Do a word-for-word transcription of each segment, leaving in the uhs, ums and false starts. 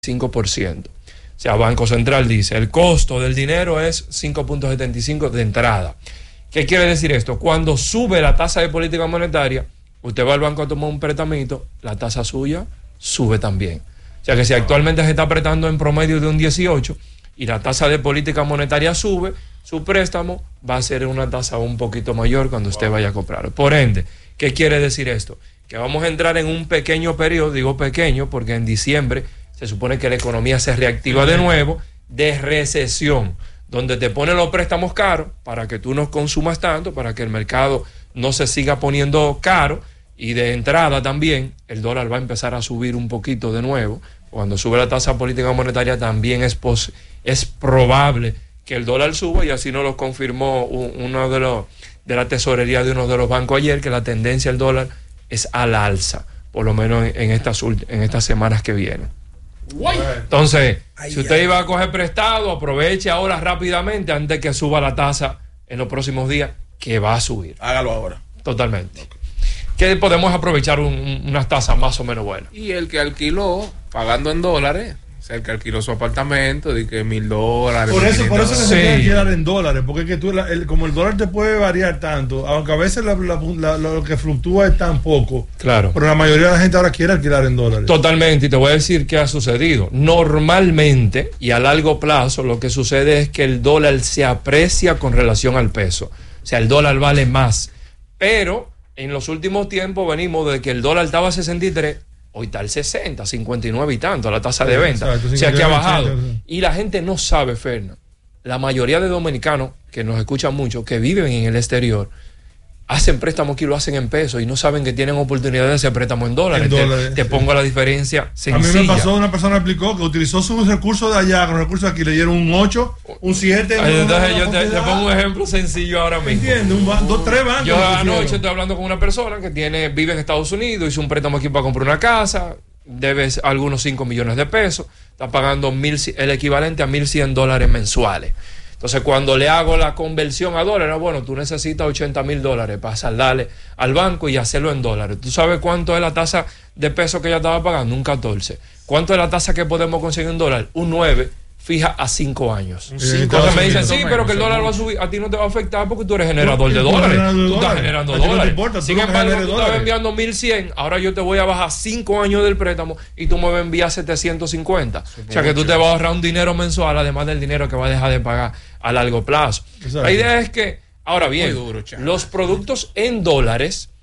cinco por ciento. O sea, Banco Central dice, el costo del dinero es cinco punto setenta y cinco de entrada. ¿Qué quiere decir esto? Cuando sube la tasa de política monetaria, usted va al banco a tomar un préstamo, la tasa suya sube también. O sea que si actualmente se está apretando en promedio de un dieciocho y la tasa de política monetaria sube, su préstamo va a ser una tasa un poquito mayor cuando usted vaya a comprar. Por ende, ¿qué quiere decir esto? Que vamos a entrar en un pequeño periodo, digo pequeño porque en diciembre se supone que la economía se reactiva de nuevo, de recesión, donde te ponen los préstamos caros para que tú no consumas tanto, para que el mercado no se siga poniendo caro, y de entrada también el dólar va a empezar a subir un poquito de nuevo. Cuando sube la tasa política monetaria también es, pos- es probable que el dólar suba, y así nos lo confirmó uno de los de la tesorería de uno de los bancos ayer, que la tendencia del dólar es al alza, por lo menos en, en, estas, en estas semanas que vienen. Entonces, si usted iba a coger prestado, aproveche ahora rápidamente antes que suba la tasa en los próximos días, que va a subir. Hágalo ahora. Totalmente. Que podemos aprovechar un, un, unas tasas más o menos buenas. Y el que alquiló, pagando en dólares, o sea, el que alquiló su apartamento, de que mil dólares. Por eso, por eso dólares. se tiene que alquilar en dólares, porque es que tú, la, el, como el dólar te puede variar tanto, aunque a veces la, la, la, lo que fluctúa es tan poco. Claro. Pero la mayoría de la gente ahora quiere alquilar en dólares. Totalmente, y te voy a decir qué ha sucedido. Normalmente y a largo plazo lo que sucede es que el dólar se aprecia con relación al peso. O sea, el dólar vale más. Pero en los últimos tiempos venimos de que el dólar estaba a sesenta y tres, hoy está al sesenta, cincuenta y nueve y tanto, la tasa de venta. Exacto, o sea, que ha bajado. Y la gente no sabe, Fernan. La mayoría de dominicanos que nos escuchan mucho, que viven en el exterior, hacen préstamos que lo hacen en pesos y no saben que tienen oportunidad de hacer préstamos en dólares. En dólares te, te sí. pongo la diferencia sencilla. A mí me pasó, una persona explicó que utilizó sus recursos de allá, con los recursos de aquí le dieron un ocho, un siete. Entonces yo te, te pongo un ejemplo sencillo ahora mismo. ¿Entiendes? Un ba- dos, tres bancos. Yo anoche estoy hablando con una persona que tiene vive en Estados Unidos, hizo un préstamo aquí para comprar una casa, debe algunos cinco millones de pesos, está pagando mil, el equivalente a mil cien dólares mensuales. Entonces, cuando le hago la conversión a dólares, bueno, tú necesitas ochenta mil dólares para saldarle al banco y hacerlo en dólares. ¿Tú sabes cuánto es la tasa de peso que ella estaba pagando? Un catorce. ¿Cuánto es la tasa que podemos conseguir en dólar? Un nueve, fija a cinco años. Sí, entonces me dicen, sí, pero que el dólar va a subir, a ti no te va a afectar porque tú eres generador de dólares. Tú estás generando dólares. Sin embargo, tú estabas enviando mil cien, ahora yo te voy a bajar cinco años del préstamo y tú me vas a enviar setecientos cincuenta. O sea que tú te vas a ahorrar un dinero mensual, además del dinero que vas a dejar de pagar a largo plazo. Exacto. La idea es que, ahora bien, duro, los productos en dólares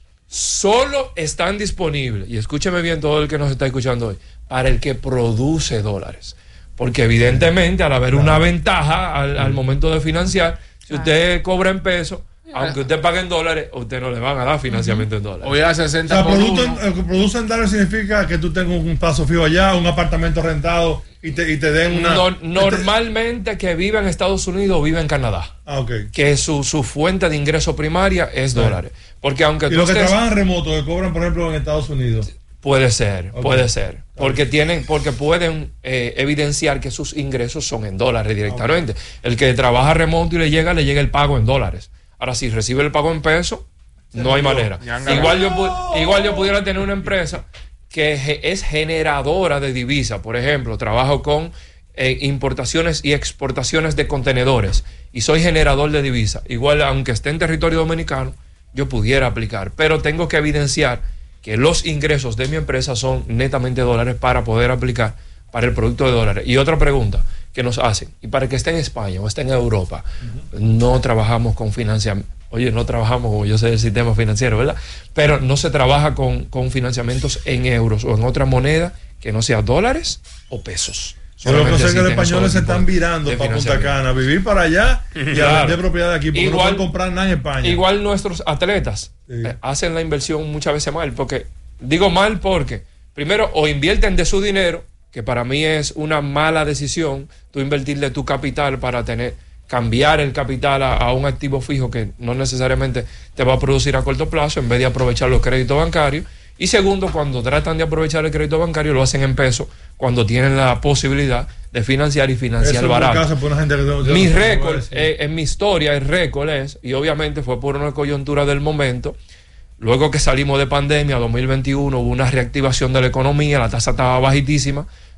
solo están disponibles, y escúcheme bien todo el que nos está escuchando hoy, para el que produce dólares. Porque evidentemente al haber una ventaja al, al momento de financiar, si usted cobra en pesos, aunque usted pague en dólares, a usted no le van a dar financiamiento en dólares. Hoy a sesenta o sea, producto en, el que produce en dólares significa que tú tengas un plazo fijo allá, un apartamento rentado y te, y te den una... No, normalmente que vive en Estados Unidos o vive en Canadá. Ah, ok. Que su, su fuente de ingreso primaria es sí. dólares. Porque aunque y tú los que estés... trabajan remoto, que cobran por ejemplo en Estados Unidos. Puede ser, okay. puede ser. Porque tienen, porque pueden eh, evidenciar que sus ingresos son en dólares directamente. Okay. El que trabaja remoto y le llega, le llega el pago en dólares. Ahora, si recibe el pago en pesos, no hay manera. Igual yo, igual yo pudiera tener una empresa que es generadora de divisa. Por ejemplo, trabajo con eh, importaciones y exportaciones de contenedores y soy generador de divisa. Igual, aunque esté en territorio dominicano, yo pudiera aplicar. Pero tengo que evidenciar que los ingresos de mi empresa son netamente dólares para poder aplicar para el producto de dólares. Y otra pregunta que nos hacen, y para el que esté en España o esté en Europa, uh-huh. no trabajamos con financiamiento. Oye, no trabajamos, como yo sé del sistema financiero, ¿verdad? Pero no se trabaja con, con financiamientos en euros o en otra moneda que no sea dólares o pesos. Pero lo que sé que los españoles se están virando para Punta Cana, vivir para allá y claro. a vender propiedad aquí, porque igual, no pueden comprar nada en España. Igual nuestros atletas sí. eh, hacen la inversión muchas veces mal, porque digo mal porque primero o invierten de su dinero, que para mí es una mala decisión, tú invertir de tu capital para tener cambiar el capital a, a un activo fijo que no necesariamente te va a producir a corto plazo, en vez de aprovechar los créditos bancarios. Y segundo, cuando tratan de aprovechar el crédito bancario, lo hacen en pesos, cuando tienen la posibilidad de financiar y financiar eso barato. Casa por una gente que no, mi récord, eh, en mi historia, el récord es, y obviamente fue por una coyuntura del momento, luego que salimos de pandemia, dos mil veintiuno, hubo una reactivación de la economía, la tasa estaba bajitísima,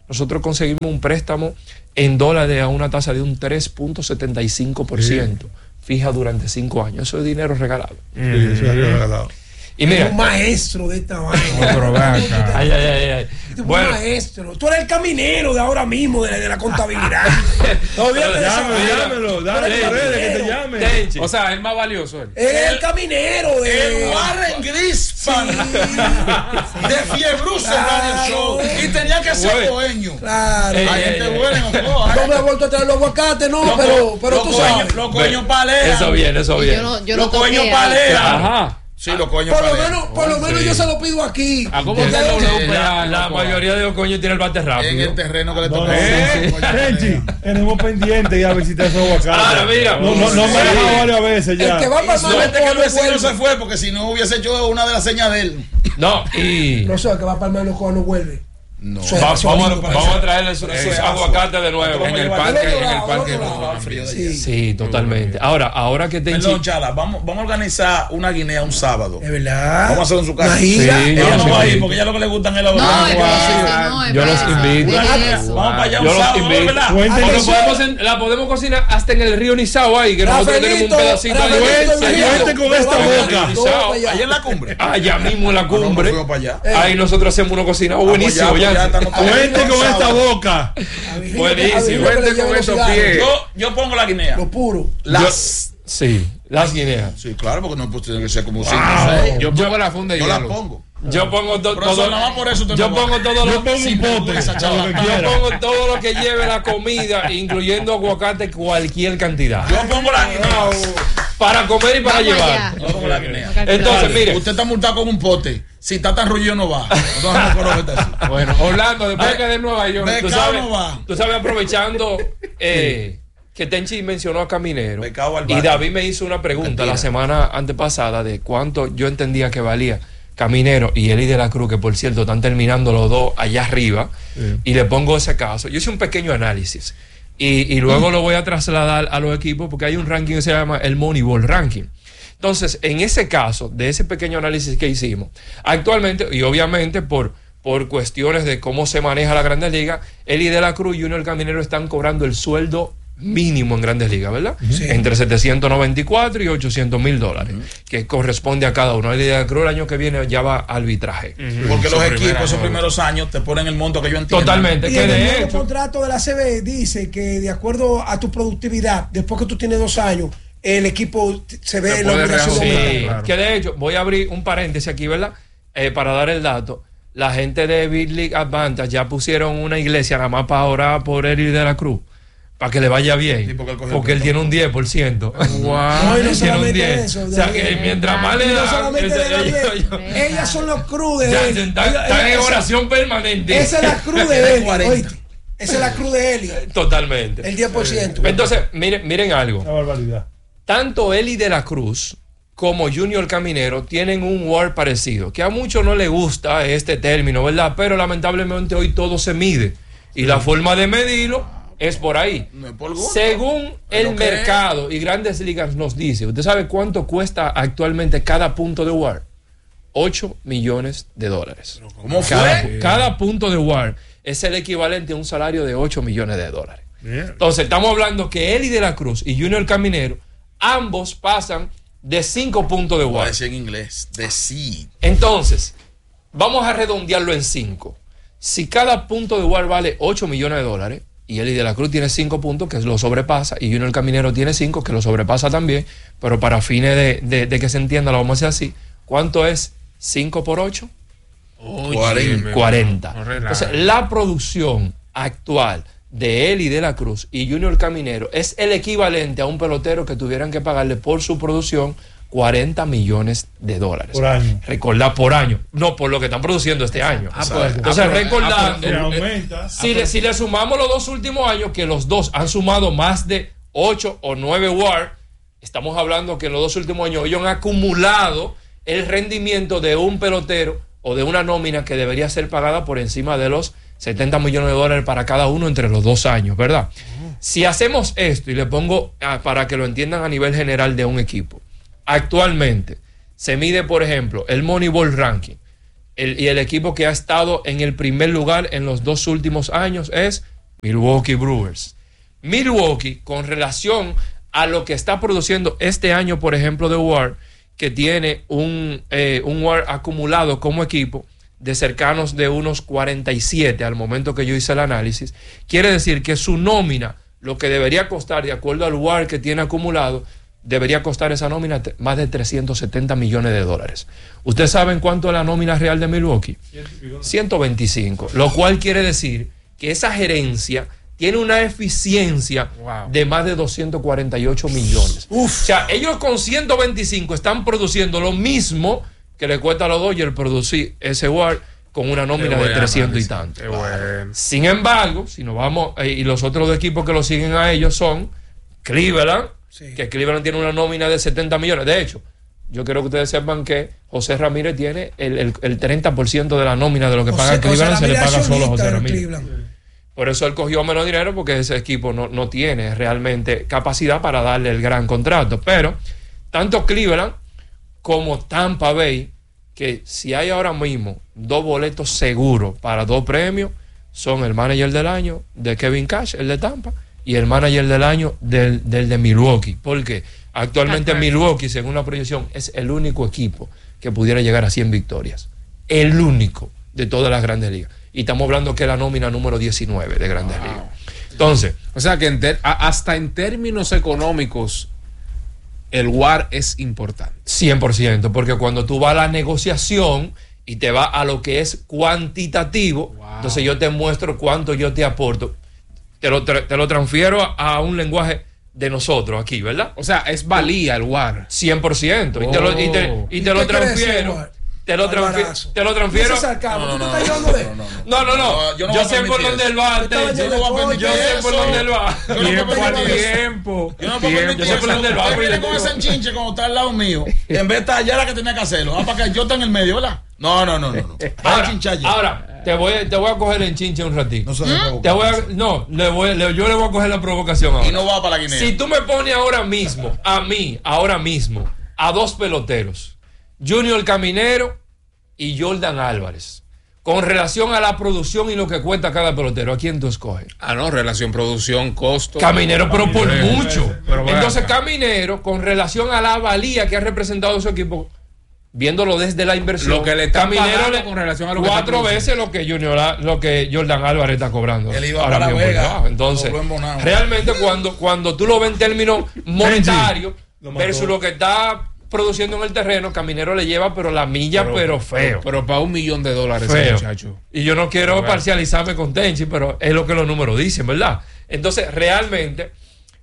nosotros conseguimos un préstamo en dólares a una tasa de un tres punto setenta y cinco por ciento, sí. fija durante cinco años. Eso es dinero regalado. Sí, eso es dinero regalado. Y mira, un maestro de esta vaina. Otro vaca. Ay, ay, ay, ay. Tú bueno. un maestro. Tú eres el caminero de ahora mismo, de la, de la contabilidad. Todavía te llámelo, llámelo, dale que te llame. O sea, el más valioso. Él, él es el caminero de. El Warren Grispan. Sí. De Fiebruce Radio Show. Y tenía que ser dueño. Claro. Hay gente buena en Ocoa. No me he vuelto a traer los aguacates, no, lo, pero, pero lo tú coño, sabes. Los coños paleras. Eso viene, eso viene. Los coños paleras. Ajá. Sí, los coños por lo menos, por lo menos sí. yo se lo pido aquí. ¿A cómo te lo la, la mayoría de los coños tiene el bate rápido? En el terreno que le toca. Tenchi, tenemos pendiente ya a visitar esos aguacates. Ahora, mira. No, no, no me ha dejado varias veces ya. El que va para el Suerte que el vecino se fue, porque si no hubiese hecho una de las señas de él. No, y. No sé, el que va para el menos no vuelve. No. Va, vamos, vamos a traerle sus aguacates de nuevo. En el parque, en el parque. Sí, sí, totalmente. Ahora, ahora que te Perdón, Chala, vamos, vamos a organizar una guinea un sábado. ¿Es verdad? Vamos a hacerlo en su casa. Sí, ella no va a ir porque ella lo que le gustan es la no, yo los invito. Vamos para allá un sábado, ¿verdad? Podemos, la podemos cocinar hasta en el río Nizao ahí, que nosotros tenemos un pedacito ahí. Cuente con esta boca. Allá en la cumbre. Allá mismo en la cumbre. Ahí nosotros hacemos una cocina buenísimo. Cuente con esta boca. Buenísimo. Cuente con estos pies. Yo, yo pongo la guinea. Lo puro. Las. Yo, sí, las guineas. Sí, claro, porque no pues, tiene que ser como cinco. Wow. Yo pongo la funda y yo la pongo. Yo pongo to, todo. Nada más por eso te yo pongo todo lo yo pongo un pote. Yo pongo todo lo que lleve la comida, incluyendo aguacate, cualquier cantidad. Yo pongo la guinea. Para comer y para Vamos llevar. allá. Yo pongo la guinea. Entonces, mire. Usted está multado con un pote. Si está tan rollo no va. Bueno, Orlando, después que de Nueva York. Tú sabes, tú sabes aprovechando eh, que Tenchi mencionó a Caminero. Y David me hizo una pregunta Mentira. la semana antepasada de cuánto yo entendía que valía Caminero y Eli de la Cruz, que por cierto están terminando los dos allá arriba. Sí. Y le pongo ese caso. Yo hice un pequeño análisis. Y, y luego mm. lo voy a trasladar a los equipos porque hay un ranking que se llama el Moneyball Ranking. Entonces, en ese caso, de ese pequeño análisis que hicimos, actualmente, y obviamente por, por cuestiones de cómo se maneja la Grandes Ligas, Eli de la Cruz y Junior Caminero están cobrando el sueldo mínimo en Grandes Ligas, ¿verdad? Sí. Entre setecientos noventa y cuatro y ochocientos mil dólares, uh-huh. que corresponde a cada uno. Eli de la Cruz el año que viene ya va a arbitraje. Uh-huh. Porque los equipos esos primeros años te ponen el monto que yo entiendo. Totalmente. Y que el de nuevo hecho, contrato de la C B dice que de acuerdo a tu productividad, después que tú tienes dos años, el equipo se ve se en la obligación sí, de claro. Que de hecho, voy a abrir un paréntesis aquí, ¿verdad? Eh, para dar el dato. La gente de Big League Advantage ya pusieron una iglesia nada más para orar por Eli de la Cruz, para que le vaya bien, sí, porque, él, porque él tiene un diez por ciento. Wow. No, y no tiene un diez. Eso, o sea, que mientras más le da, ellas son los cruz de él. Están en oración permanente. Esa es la cruz de él. Esa es la cruz de Eli. Totalmente. El diez por ciento. Entonces, miren, miren algo. Una barbaridad. Tanto Eli de la Cruz como Junior Caminero tienen un W A R parecido, que a muchos no les gusta este término, ¿verdad? Pero lamentablemente hoy todo se mide y la forma de medirlo es por ahí. No es por gusto. Según el mercado y Grandes Ligas nos dice, ¿usted sabe cuánto cuesta actualmente cada punto de W A R? ocho millones de dólares. ¿Cómo fue? Cada, cada punto de W A R es el equivalente a un salario de ocho millones de dólares. Bien. Entonces, estamos hablando que Eli de la Cruz y Junior Caminero ambos pasan de cinco puntos de W A R. Voy a decir en inglés, de sí. Entonces, vamos a redondearlo en cinco. Si cada punto de W A R vale ocho millones de dólares, y Eli de la Cruz tiene cinco puntos, que lo sobrepasa, y Junior Caminero tiene cinco, que lo sobrepasa también, pero para fines de, de, de que se entienda, lo vamos a hacer así. ¿Cuánto es cinco por ocho? Oye, cuarenta. No, no Entonces, la producción actual de Eli de la Cruz y Junior Caminero es el equivalente a un pelotero que tuvieran que pagarle por su producción cuarenta millones de dólares. Por año. Recordar por año. No, por lo que están produciendo este año. Ah, pues, Entonces, ah, pues, recordando. Ah, pues, aumenta. Si, le, si le sumamos los dos últimos años, que los dos han sumado más de ocho o nueve W A R, estamos hablando que en los dos últimos años ellos han acumulado el rendimiento de un pelotero o de una nómina que debería ser pagada por encima de los setenta millones de dólares para cada uno entre los dos años, ¿verdad? Uh-huh. Si hacemos esto, y le pongo a, para que lo entiendan a nivel general de un equipo, actualmente se mide, por ejemplo, el Moneyball Ranking. el, y el equipo que ha estado en el primer lugar en los dos últimos años es Milwaukee Brewers. Milwaukee, con relación a lo que está produciendo este año, por ejemplo, de W A R, que tiene un, eh, un W A R acumulado como equipo de cercanos de unos cuarenta y siete al momento que yo hice el análisis, quiere decir que su nómina, lo que debería costar de acuerdo al W A R que tiene acumulado, debería costar esa nómina más de trescientos setenta millones de dólares. ¿Ustedes saben cuánto es la nómina real de Milwaukee? ciento veinticinco, lo cual quiere decir que esa gerencia tiene una eficiencia wow. de más de doscientos cuarenta y ocho millones. Uf. O sea, ellos con ciento veinticinco están produciendo lo mismo que le cuesta a los Dodgers producir ese W A R con una nómina de trescientos y tanto. Bueno. Sin embargo, si nos vamos, eh, y los otros equipos que lo siguen a ellos son Cleveland, sí. que Cleveland tiene una nómina de setenta millones. De hecho, yo quiero que ustedes sepan que José Ramírez tiene el, el, el treinta por ciento de la nómina de lo que José, paga Cleveland, se le paga solo a José Ramírez. Por eso él cogió menos dinero, porque ese equipo no, no tiene realmente capacidad para darle el gran contrato. Pero tanto Cleveland como Tampa Bay, que si hay ahora mismo dos boletos seguros para dos premios, son el manager del año de Kevin Cash, el de Tampa, y el manager del año del, del de Milwaukee. Porque actualmente Milwaukee, según la proyección, es el único equipo que pudiera llegar a cien victorias. El único de todas las grandes ligas. Y estamos hablando que es la nómina número diecinueve de grandes wow. ligas. Entonces, o sea que en ter, a, hasta en términos económicos, el W A R es importante. cien por ciento, porque cuando tú vas a la negociación y te vas a lo que es cuantitativo, wow. entonces yo te muestro cuánto yo te aporto. Te lo, te lo transfiero a, a un lenguaje de nosotros aquí, ¿verdad? O sea, es valía el W A R. cien por ciento. Oh. Y te lo, y te, y te lo transfiero. Te lo, transfiero, te lo transfiero. No, no, no, no, no, no. Yo, no yo sé por dónde él va. Yo no voy a permitir Yo sé por dónde él va. Tiempo al tiempo. Yo no puedo permitir eso. Yo sé por dónde él va. Usted viene con ese enchinche cuando está al lado mío. En vez de estar allá la que tenía que hacerlo. Ah, para que yo esté en el medio, ¿verdad? No, no, no, no. Ahora, ahora te voy, te voy a coger el enchinche un ratito. No, te voy a, no le voy, le, yo le voy a coger la provocación ahora. Y no va para la Guinea. Si tú me pones ahora mismo, a mí, ahora mismo, a dos peloteros, Junior Caminero y Jordan Álvarez, con relación a la producción y lo que cuesta cada pelotero, ¿a quién tú escoges? Ah, no, relación producción, costo. Caminero, pero por mucho. Pero entonces, Caminero, con relación a la valía que ha representado su equipo, viéndolo desde la inversión, lo que le está Caminero le, con relación a lo cuatro que veces lo que Junior, lo que Jordan Álvarez está cobrando. Él iba ahora para Vega. Entonces, realmente cuando, cuando tú lo ves en términos monetarios versus lo que está produciendo en el terreno, Caminero le lleva pero la milla, pero, pero feo. Pero, pero para un millón de dólares, feo. Muchacho. Y yo no quiero pero, parcializarme con Tenchi, pero es lo que los números dicen, ¿verdad? Entonces, realmente,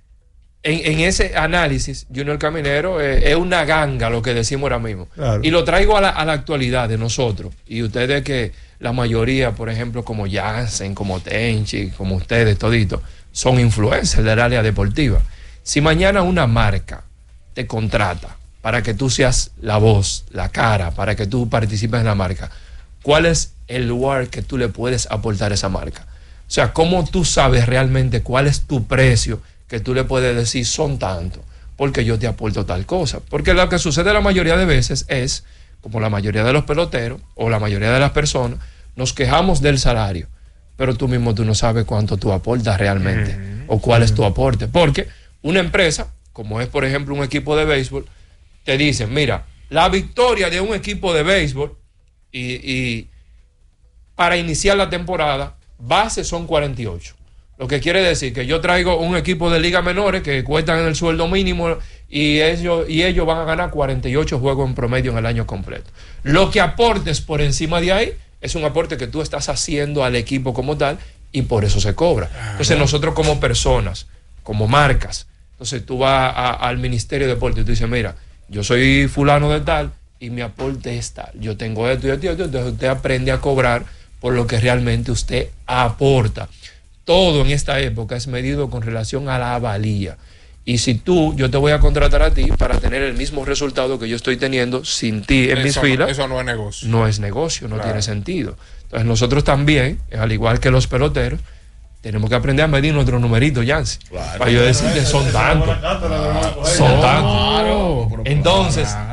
en, en ese análisis, Junior Caminero eh, es una ganga, lo que decimos ahora mismo. Claro. Y lo traigo a la, a la actualidad de nosotros. Y ustedes que la mayoría, por ejemplo, como Jansen, como Tenchi, como ustedes, toditos, son influencers del área deportiva. Si mañana una marca te contrata para que tú seas la voz, la cara, para que tú participes en la marca, ¿cuál es el lugar que tú le puedes aportar a esa marca? O sea, ¿cómo tú sabes realmente cuál es tu precio que tú le puedes decir son tanto? Porque yo te aporto tal cosa. Porque lo que sucede la mayoría de veces es, como la mayoría de los peloteros o la mayoría de las personas, nos quejamos del salario, pero tú mismo tú no sabes cuánto tú aportas realmente mm-hmm. o cuál es tu aporte. Porque una empresa, como es por ejemplo un equipo de béisbol, te dicen, mira, la victoria de un equipo de béisbol y, y para iniciar la temporada, base son cuarenta y ocho. Lo que quiere decir que yo traigo un equipo de ligas menores que cuestan el sueldo mínimo y ellos, y ellos van a ganar cuarenta y ocho juegos en promedio en el año completo. Lo que aportes por encima de ahí es un aporte que tú estás haciendo al equipo como tal y por eso se cobra. Entonces nosotros como personas, como marcas, entonces tú vas a, al Ministerio de Deportes y tú dices, mira, yo soy fulano de tal y mi aporte es tal. Yo tengo esto y esto y esto. Entonces usted aprende a cobrar por lo que realmente usted aporta. Todo en esta época es medido con relación a la valía. Y si tú, yo te voy a contratar a ti para tener el mismo resultado que yo estoy teniendo sin ti en eso, mis filas. Eso no es negocio. No es negocio, no claro. tiene sentido. Entonces nosotros también, al igual que los peloteros, tenemos que aprender a medir nuestros numeritos, Yancy. Claro, para yo decirte, son tantos. Son tantos. Entonces,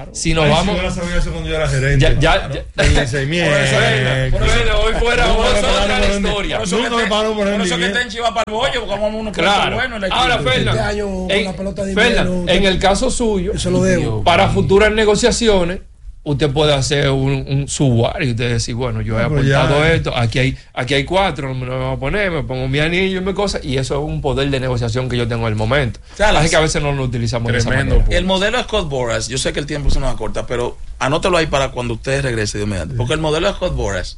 Claro. Si nos Ay, vamos. Si yo sabía eso cuando yo era gerente. Ya, ya, ya. Y dice, mierda. Por eso, hoy fuera otra la historia. Nunca me pagaron por Por el eso que dinero. Tenchi va para el bollo, porque vamos a uno Claro. bueno. Ahora, Fernan, Este año con en, la pelota de Fernan, dinero, en el caso suyo, yo se lo debo. para futuras negociaciones, usted puede hacer un, un subwar y usted decir, bueno, yo he No, pero aportado ya- esto, aquí hay, aquí hay cuatro, me lo voy a poner, me pongo mi anillo y mi cosa, y eso es un poder de negociación que yo tengo en el momento. O sea, Así las- que a veces no lo utilizamos de esa Tremendo. manera. El modelo de Scott Boras, yo sé que el tiempo se nos acorta, pero anótelo ahí para cuando usted regrese, Dios mediante. Porque el modelo de Scott Boras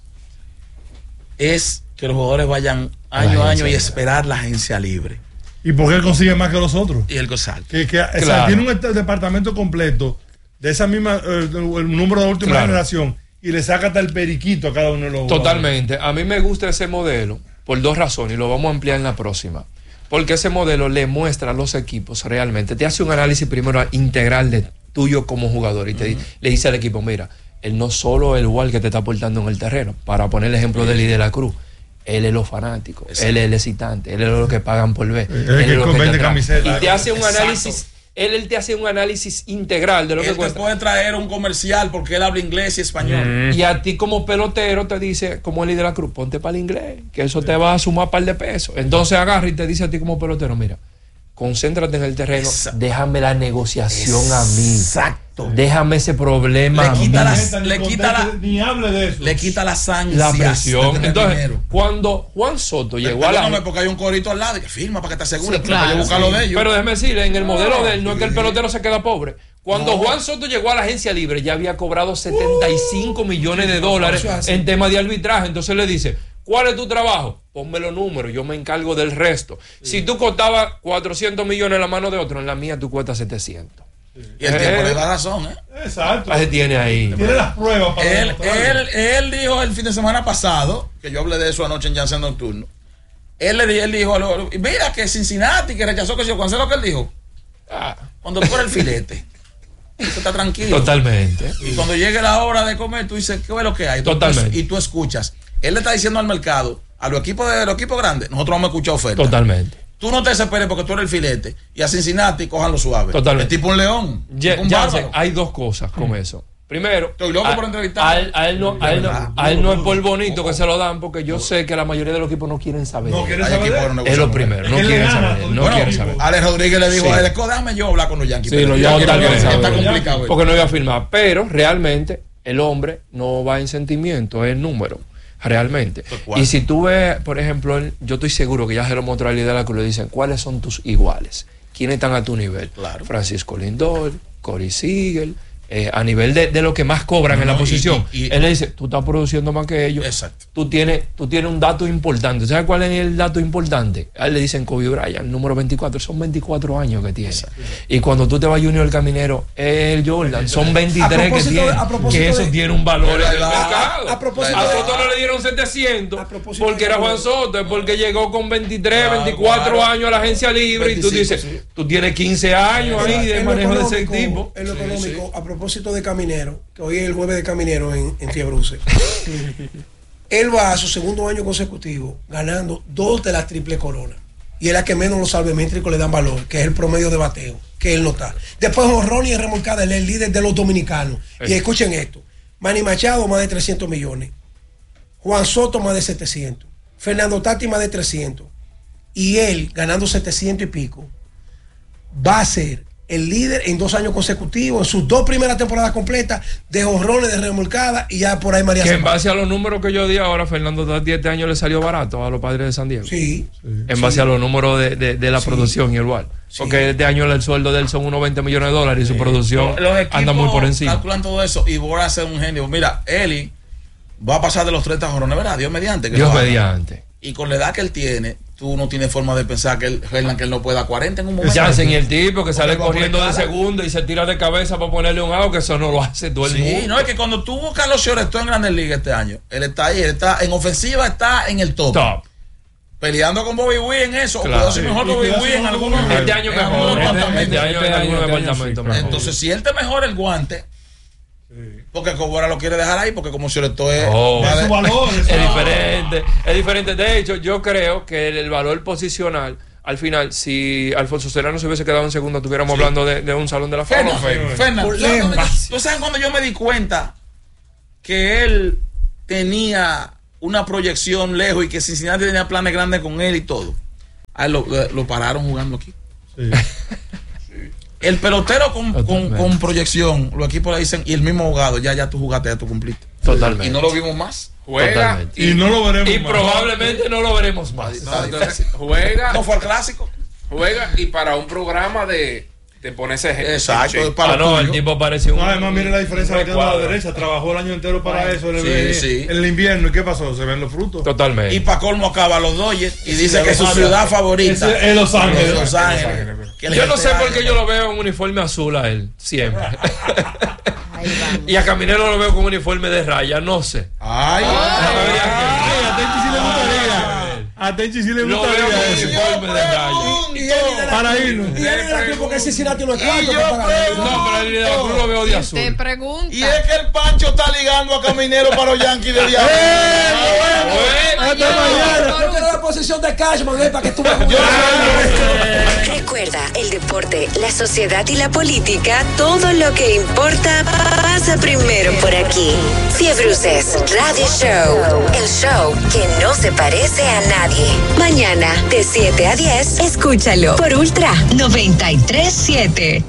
es que los jugadores vayan año a año y esperar la agencia libre. ¿Y por qué él consigue más que los otros? Y el gozar. Que, que, o sea, Claro. tiene un est- departamento completo de esa misma, eh, el número de última Claro. generación y le saca hasta el periquito a cada uno de los jugadores. Totalmente. A mí me gusta ese modelo por dos razones y lo vamos a ampliar en la próxima. Porque ese modelo le muestra a los equipos realmente, te hace un análisis primero integral de tuyo como jugador y te di- le dice al equipo, mira, él no solo es el igual que te está aportando en el terreno, para poner el ejemplo de Eli de la Cruz, él es los fanáticos, Exacto. él es el excitante, él es lo que pagan por ver, Él es él el que lo vende te atrae. camisetas. Y te hace un Exacto. análisis, él, él te hace un análisis integral de lo que Él te cuesta. puede traer un comercial porque él habla inglés y español. Y a ti como pelotero te dice, como el líder de la Cruz, ponte para el inglés, que eso te va a sumar un par de pesos. Entonces agarra y te dice a ti como pelotero, mira, concéntrate en el terreno, Exacto. déjame la negociación a mí. Exacto. Déjame ese problema Le a quita mí. las- Ni le quita la- conteste, ni hable de eso. Le quita las La ansias. de presión. tener Entonces, dinero. cuando Juan Soto llegó a la... Perdóname, porque hay un corito al lado que firma para que te asegures. Sí, pero para claro, yo buscar lo sí. de ellos. Pero déjeme decirle, en el modelo de él no es que el sí. pelotero se queda pobre. Cuando No. Juan Soto llegó a la agencia libre, ya había cobrado setenta y cinco millones de dólares eso es así. en tema de arbitraje. Entonces le dice, ¿cuál es tu trabajo? Ponme los números, yo me encargo del resto. Si tú costabas cuatrocientos millones en la mano de otro, en la mía tú cuestas setecientos. Y el tiempo Eh. le da razón, ¿eh? Exacto. Ahí tiene ahí. Tiene las pruebas para Él, demostrarlo. él, él dijo el fin de semana pasado, que yo hablé de eso anoche en Jansen Nocturno. Él le di- él dijo, lo- mira que Cincinnati, que rechazó que yo, ¿cuándo es lo que él dijo? Ah, Cuando tú eres el filete, tú estás tranquilo. totalmente. Y cuando llegue la hora de comer, tú dices, ¿qué es lo que hay? Tú- Totalmente. Y tú escuchas. Él le está diciendo al mercado, a los equipos de los equipos grandes, nosotros vamos a escuchar ofertas. Totalmente. Tú no te desesperes porque tú eres el filete. Y a Cincinnati, cójanlo suave. Totalmente. Es tipo un león. Ya, tipo un ya bárbaro. sé, hay dos cosas con eso. Primero, Estoy loco a, por entrevistar. a él, a él no, a él no- verdad. a él no es por bonito que se lo dan, porque yo sé que la mayoría de los equipos no quieren saber. No de él. quieren Hay saber equipos de que no él. Es lo negocian. primero, no Es que quieren le gana saber. de él, No todo. quieren Bueno, saber. Alex Rodríguez le dijo Sí. a él, "Esco, déjame yo hablar con los Yankees. Sí, los Pero Yankees está, no quieren está saber. complicado. Porque no iba a firmar. Pero realmente el hombre no va en sentimiento, es número. Realmente. ¿Cuál? Y si tú ves, por ejemplo, él- yo estoy seguro que ya se lo mostró a líder de la Cruz, le dicen, ¿cuáles son tus iguales? ¿Quiénes están a tu nivel? Claro. Francisco Lindor, Corey Seager, eh, a nivel de, de lo que más cobran No, en la no, y- posición. y- y- él le dice, tú estás produciendo más que ellos. Exacto. Tú tienes, tú tienes un dato importante. ¿Sabes cuál es el dato importante? A él le dicen Kobe Bryant, número veinticuatro. Son veinticuatro años que tiene. Y cuando tú te vas Junior el Caminero, es el Jordan. Son veintitrés que propósito de- tiene. a propósito Que eso de- tiene un valor en el La- mercado. a propósito a de- Soto no le dieron setecientos A propósito porque de- era Juan Soto. Es porque llegó con veintitrés, Claro, veinticuatro claro. años a la agencia libre. Y tú veinticinco, dices, sí. tú tienes quince años ahí de En lo manejo de ese económico, tipo. En lo económico, a propósito de Caminero, que hoy es el jueves de Caminero en, en Fiebruce. Él va a su segundo año consecutivo ganando dos de las triple coronas. Y es la que menos los salvemétricos le dan valor, que es el promedio de bateo, que él no está. Después Jorrón y remolcada, él es el líder de los dominicanos. Y escuchen esto: Manny Machado, más de trescientos millones. Juan Soto, más de setecientos. Fernando Tati, más de trescientos. Y él, ganando setecientos y pico, va a ser el líder en dos años consecutivos, en sus dos primeras temporadas completas, de jonrones, de remolcada, y ya por ahí María Que en Zambrano. base a los números que yo di ahora, Fernando Tati este año le salió barato a los Padres de San Diego. Sí. En base a los números de, de, de la Sí. producción y el igual. Sí. Porque este año el sueldo de él son unos veinte millones de dólares y su producción Los equipos anda muy por encima. calculan todo eso y voy a ser un genio. Mira, Eli va a pasar de los treinta jorrones, ¿verdad? Dios mediante. que Dios lo haga. mediante. Y con la edad que él tiene, tú no tienes forma de pensar que él, Hernan, que él no pueda cuarenta en un momento. Jansen y el tipo que sale Porque va a corriendo de poner cara. segundo y se tira de cabeza para ponerle un out, que eso no lo hace todo el Sí, mundo. no, es que cuando tú buscas a los Shortstop en Grandes Ligas este año, él está ahí, él está en ofensiva, está en el top. Top. Peleando con Bobby Wee en eso, Claro. o puede ser mejor Y Bobby cuidado Wee si en no algunos lo Este año en mejor. algunos Este, departamentos. este año en algún este año departamento sí. mejor. Entonces, si él te mejora el guante, porque Cobora lo quiere dejar ahí, porque como Shortstop es. Oh. va Es de- su valor. es su Es valor. diferente, es diferente. De hecho, yo creo que el, el valor posicional al final, si Alfonso Serrano se hubiese quedado en segundo, estuviéramos sí. hablando de, de un salón de la fama. Fernando, ¿tú sabes cuando yo me di cuenta que él tenía una proyección lejos y que Cincinnati tenía planes grandes con él y todo? A él lo, lo pararon jugando aquí. Sí. El pelotero con, con, con proyección, los equipos le dicen, y el mismo abogado, ya, ya tú jugaste, ya tú cumpliste. Totalmente. Y no lo vimos más. Juega y, y no lo veremos y más. probablemente no lo veremos más. No, entonces, juega. No fue al clásico. Juega y para un programa de, de ponerse ejemplo. Exacto. Para ah, no, el tipo parece un. No, además, mire la diferencia de la derecha. Trabajó el año entero para bueno, eso. En el, sí, sí. en el invierno. ¿Y qué pasó? Se ven los frutos. Totalmente. Y para colmo acaba los Dodgers y dice que es su ciudad favorita es Los Ángeles. Los Ángeles. Yo no sé por qué yo lo veo en uniforme azul a él. Siempre. Y a Caminero lo veo con un uniforme de raya. No sé. Ay. Ay, a Tenchi sí le gustaría. A Tenchi sí le gustaría. Lo veo con un uniforme de raya. Para irnos. Y él en la cruz porque Cincinnati no es cuarto. No, pero el de la cruz lo veo de azul. Te pregunta. Y es que el Pancho está ligando a Caminero para los Yankees de Diablo. Hasta mañana. Yo quiero la posición de Cashman, eh, para que tú me Recuerda, el deporte, la sociedad y la política, todo lo que importa pasa primero por aquí. Fiebruces Radio Show, el show que no se parece a nadie. Mañana de siete a diez, escúchalo por Ultra noventa y tres punto siete.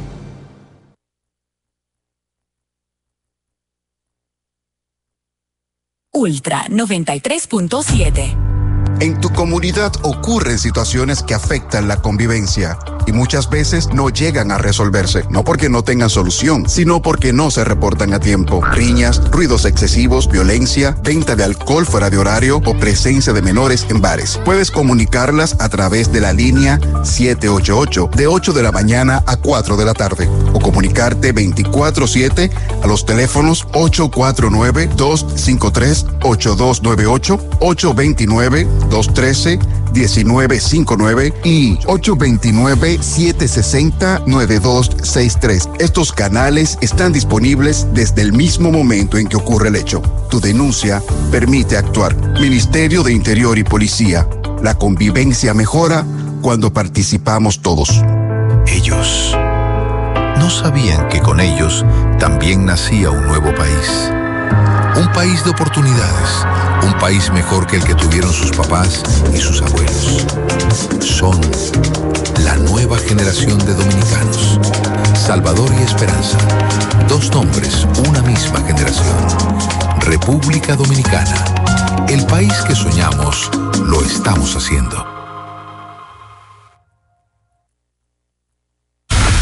Ultra noventa y tres punto siete. En tu comunidad ocurren situaciones que afectan la convivencia y muchas veces no llegan a resolverse, no porque no tengan solución, sino porque no se reportan a tiempo. Riñas, ruidos excesivos, violencia, venta de alcohol fuera de horario o presencia de menores en bares. Puedes comunicarlas a través de la línea siete ocho ocho de ocho de la mañana a cuatro de la tarde o comunicarte veinticuatro siete a los teléfonos ocho cuatro nueve, dos cinco tres, ocho dos nueve ocho, ocho dos nueve, dos uno tres, uno nueve cinco nueve y ocho dos nueve, siete seis cero, nueve dos seis tres. Estos canales están disponibles desde el mismo momento en que ocurre el hecho. Tu denuncia permite actuar. Ministerio de Interior y Policía. La convivencia mejora cuando participamos todos. Ellos no sabían que con ellos también nacía un nuevo país. Un país de oportunidades, un país mejor que el que tuvieron sus papás y sus abuelos. Son la nueva generación de dominicanos. Salvador y Esperanza, dos nombres, una misma generación. República Dominicana, el país que soñamos, lo estamos haciendo.